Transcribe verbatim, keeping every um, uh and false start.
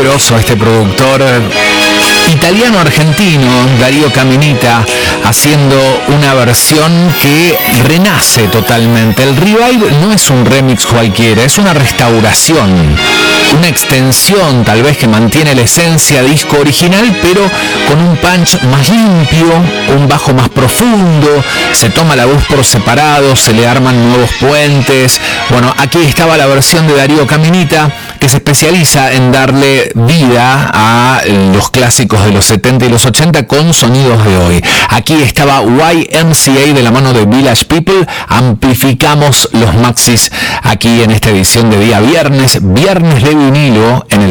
grosso este productor italiano-argentino, Darío Caminita, haciendo una versión que renace totalmente. El revive no es un remix cualquiera, es una restauración, una extensión tal vez que mantiene la esencia disco original, pero con un punch más limpio, un bajo más profundo, se toma la voz por separado, se le arman nuevos puentes. Bueno, aquí estaba la versión de Darío Caminita, que se especializa en darle vida a los clásicos de los setenta y los ochenta con sonidos de hoy. Aquí estaba Y M C A de la mano de Village People. Amplificamos los maxis aquí en esta edición de día viernes, viernes de vinilo en el